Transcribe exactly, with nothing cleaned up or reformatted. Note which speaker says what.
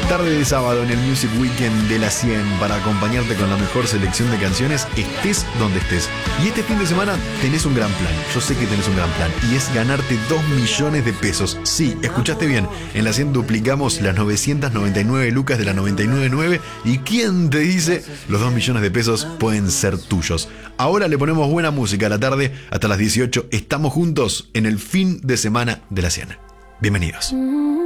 Speaker 1: tarde de sábado en el Music Weekend de la cien para acompañarte con la mejor selección de canciones, estés donde estés. Y este fin de semana tenés un gran plan. Yo sé que tenés un gran plan y es ganarte dos millones de pesos. Sí, escuchaste bien. En la cien duplicamos las novecientas noventa y nueve lucas de la noventa y nueve nueve y ¿quién te dice? Los dos millones de pesos pueden ser tuyos. Ahora le ponemos buena música a la tarde hasta las dieciocho. Estamos juntos en el fin de semana de la cien. Bienvenidos.